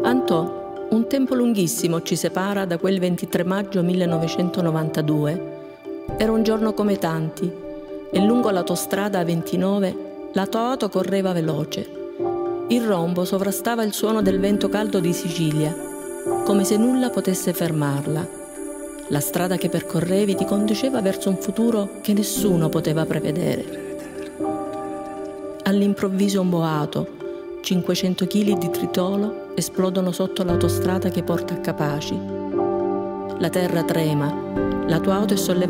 Antò, un tempo lunghissimo ci separa da quel 23 maggio 1992. Era un giorno come tanti e lungo l'autostrada A29 la tua auto correva veloce. Il rombo sovrastava il suono del vento caldo di Sicilia, come se nulla potesse fermarla. La strada che percorrevi ti conduceva verso un futuro che nessuno poteva prevedere. All'improvviso un boato, 500 kg di tritolo esplodono sotto l'autostrada che porta a Capaci. La terra trema, la tua auto è sollevata